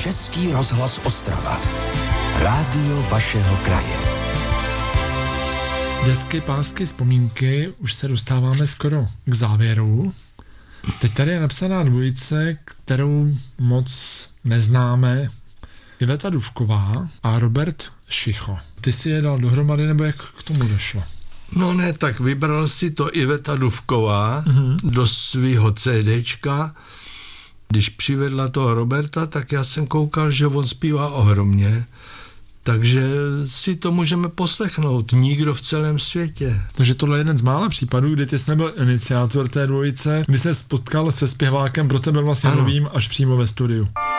Český rozhlas Ostrava. Rádio vašeho kraje. Desky, pásky, vzpomínky, už se dostáváme skoro k závěru. Teď tady je napsaná dvojice, kterou moc neznáme. Iveta Dufková a Robert Šicho. Ty si je dal dohromady, nebo jak k tomu došlo? No ne, tak vybral si to Iveta Dufková do svého CDčka. Když přivedla toho Roberta, tak já jsem koukal, že on zpívá ohromně. Takže si to můžeme poslechnout. Nikdo v celém světě. Takže tohle je jeden z mála případů, kdy ty jsi nebyl iniciátor té dvojice, kdy jsi spotkal se zpěvákem pro tebe vlastně novým až přímo ve studiu.